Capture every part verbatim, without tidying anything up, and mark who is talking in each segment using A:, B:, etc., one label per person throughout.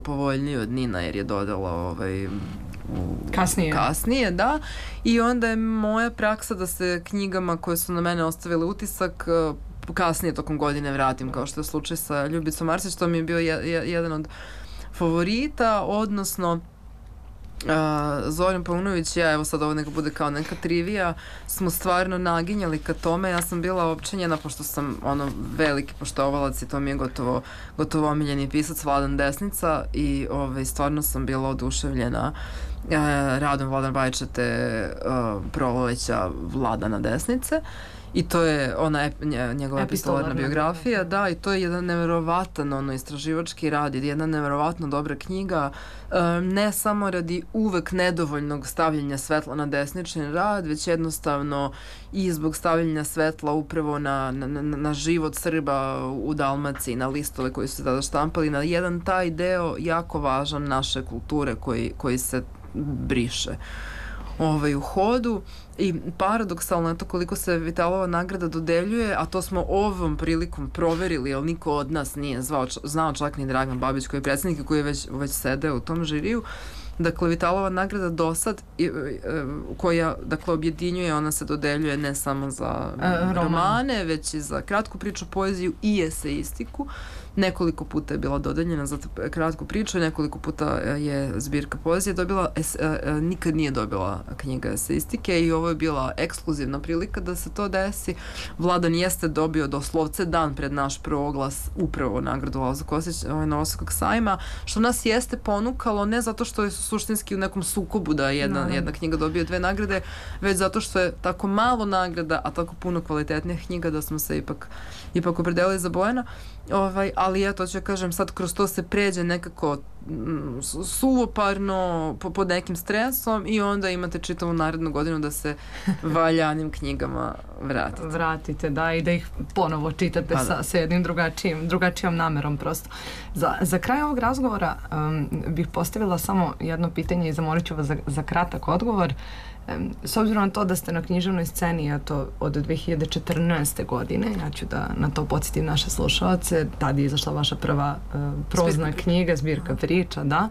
A: povoljniji od Nina jer je dodala ovaj, u,
B: kasnije.
A: kasnije, da. I onda je moja praksa da se knjigama koje su na mene ostavile utisak kasnije tokom godine vratim, kao što je slučaj sa Ljubicom Arsić, to mi je bio je, je, jedan od favorita, odnosno Uh, Zoran Paunović i ja, evo sad ovo neka bude kao neka trivija, smo stvarno naginjali ka tome. Ja sam bila općenjena, pošto sam ono veliki poštovalac i to mi je gotovo, gotovo omiljeni pisac Vladan Desnica i ovaj, stvarno sam bila oduševljena uh, radom Vladan Bajčete uh, Proleća Vladana Desnice. I to je ona ep, njegova epistolarna biografija, da, i to je jedan neverovatan ono istraživački rad, jedna neverovatno dobra knjiga, um, ne samo radi uvek nedovoljnog stavljanja svetla na desnični rad, već jednostavno i zbog stavljanja svetla upravo na, na, na, na život Srba u Dalmaciji, na listove koji su se tada štampali, na jedan taj deo jako važan naše kulture koji, koji se briše ovaj, u hodu. I paradoksalno je to koliko se Vitalova nagrada dodeljuje, a to smo ovom prilikom proverili, jer niko od nas nije zvao, znao čak ni Dragan Babić koji je predsjednik i koji je već, već sedeo u tom žiriju. Dakle, Vitalova nagrada do sad, koja dakle, objedinjuje, ona se dodeljuje ne samo za e, romane, već i za kratku priču, poeziju i eseistiku. Nekoliko puta je bila dodeljena za kratku priču, nekoliko puta je zbirka poezije dobila, es, nikad nije dobila knjiga eseistike i ovo je bila ekskluzivna prilika da se to desi. Vladan jeste dobio doslovce dan pred naš proglas upravo nagradu Lazo Kostić ovaj, Novosadskog sajma, što nas jeste ponukalo ne zato što je suštinski u nekom sukobu da jedna, no. jedna knjiga dobije dve nagrade, već zato što je tako malo nagrada, a tako puno kvalitetnih knjiga da smo se ipak, ipak opredelili za Bojana. Ovaj, ali ja to ću kažem, sad kroz to se pređe nekako mm, suvoparno po, pod nekim stresom i onda imate čitavu narednu godinu da se valjanim knjigama vratite.
B: Vratite, da, i da ih ponovo čitate pa, sa, sa jednim drugačijim, drugačijom namerom prosto. Za, za kraj ovog razgovora um, bih postavila samo jedno pitanje i zamolit ću vas za, za kratak odgovor. S obzirom na to da ste na književnoj sceni, a to od dve hiljade četrnaeste. godine, ja ću da na to podsjetim naše slušalce, tada je izašla vaša prva uh, prozna zbirka. knjiga, zbirka priča, da.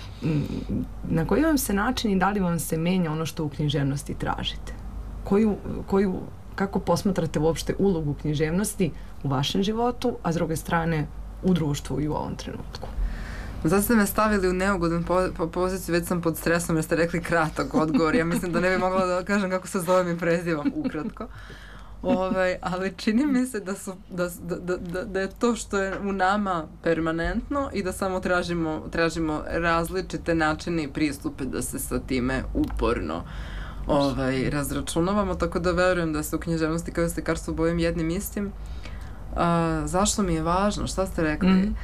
B: Na koji vam se način i da li vam se menja ono što u književnosti tražite? Koju, koju, kako posmatrate uopšte ulogu književnosti u vašem životu, a s druge strane u društvu i u ovom trenutku?
A: Zato ste me stavili u neugodan po, po poziciju, već sam pod stresom jer ste rekli kratak odgovor. Ja mislim da ne bi mogla da kažem kako se zovem i prezivam ukratko. Ovaj, ali čini mi se da, su, da, da, da, da je to što je u nama permanentno i da samo tražimo, tražimo različite načine i pristupe da se sa time uporno ovaj, razračunavamo. Tako da verujem da se u književnosti kao slikarstvu bojim jednim istim. A, zašto mi je važno? Šta ste rekli? Mm.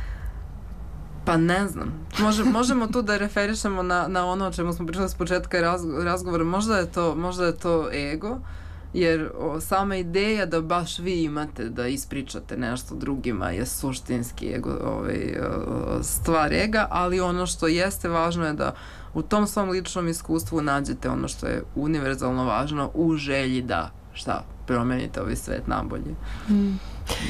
A: Pa ne znam. Može, možemo tu da referišemo na, na ono o čemu smo pričali s početka razgovora. Možda je to, možda je to ego, jer o, sama ideja da baš vi imate da ispričate nešto drugima je suštinski ego, ovaj, stvar ega, ali ono što jeste važno je da u tom svom ličnom iskustvu nađete ono što je univerzalno važno u želji da šta promenite ovaj svet nabolje.
B: Mm.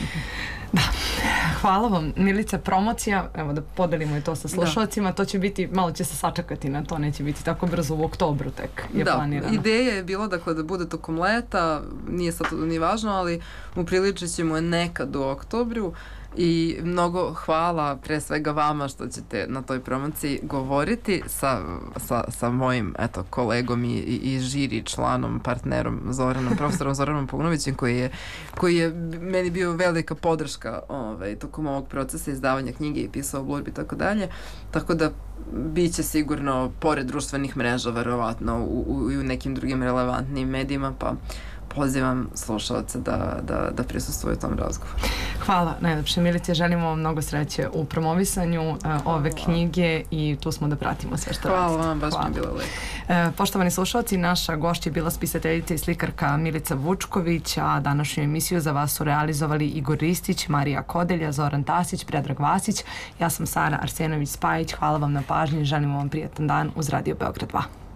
B: Da, hvala vam. Milica, promocija, evo da podelimo i to sa slušalcima, to će biti, malo će se sačekati na to, neće biti tako brzo u oktobru tek je
A: da,
B: planirano.
A: Da, ideja je bila dakle, da bude tokom leta, nije sad ni važno, ali upriličit ćemo je nekad u oktobru i mnogo hvala pre svega vama što ćete na toj promociji govoriti sa, sa, sa mojim eto, kolegom i, i, i žiri članom, partnerom Zoranom, profesorom Zoranom Paunovićem koji je, koji je meni bio velika podrška ovaj, tokom ovog procesa izdavanja knjige i pisao blurb i tako dalje, tako da bit će sigurno pored društvenih mreža verovatno u, u, u nekim drugim relevantnim medijima, pa pozivam slušalce da, da, da prisustvuju tom razgovoru.
B: Hvala najlepše Milice, želimo vam mnogo sreće u promovisanju uh, ove knjige i tu smo da pratimo sve što radite.
A: Hvala vam, baš mi je bilo lepo.
B: Uh, poštovani slušalci, naša gošća je bila spisateljica i slikarka Milica Vučković, a današnju emisiju za vas su realizovali Igor Ristić, Marija Kodelja, Zoran Tasić, Predrag Vasić, ja sam Sara Arsenović-Spajić, hvala vam na pažnji, želimo vam prijatan dan uz Radio Beograd dva.